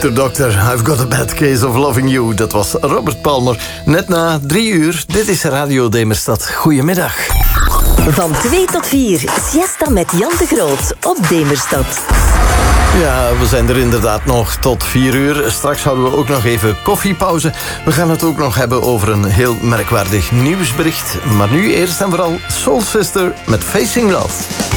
Dokter, I've got a bad case of loving you. Dat was Robert Palmer. Net na 3 uur, dit is Radio Demerstad. Goedemiddag. Van 2 tot 4, siesta met Jan de Groot op Demerstad. Ja, we zijn er inderdaad nog tot 4 uur. Straks houden we ook nog even koffiepauze. We gaan het ook nog hebben over een heel merkwaardig nieuwsbericht. Maar nu eerst en vooral Soul Sister met Facing Love.